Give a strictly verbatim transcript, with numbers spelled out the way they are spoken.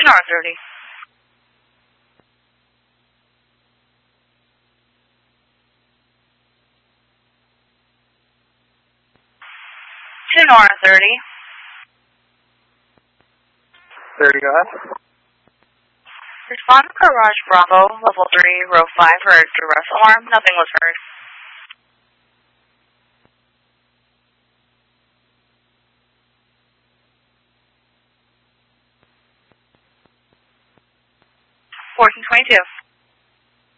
Sonora thirty. Sonora thirty. thirty, go ahead. Respond to Garage Bravo, level three, row five, heard duress alarm. Nothing was heard. fourteen twenty-two.